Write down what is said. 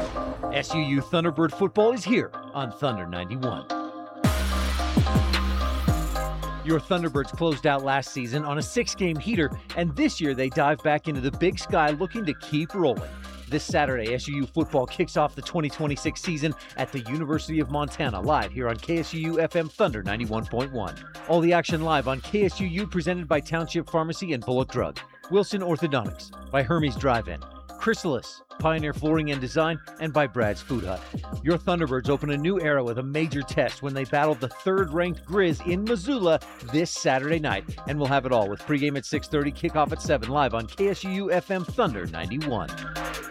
SUU Thunderbird football is here on Thunder 91. Your Thunderbirds closed out last season on a 6-game heater, and this year they dive back into the Big Sky looking to keep rolling. This Saturday, SUU football kicks off the 2026 season at the University of Montana, live here on KSUU FM Thunder 91.1. All the action live on KSUU, presented by Township Pharmacy and Bullock Drug, Wilson Orthodontics, by Hermes Drive-In, Chrysalis, Pioneer Flooring and Design, and by Brad's Food Hut. Your Thunderbirds open a new era with a major test when they battle the third-ranked Grizz in Missoula this Saturday night. And we'll have it all with pregame at 6:30, kickoff at 7, live on KSUU FM Thunder 91.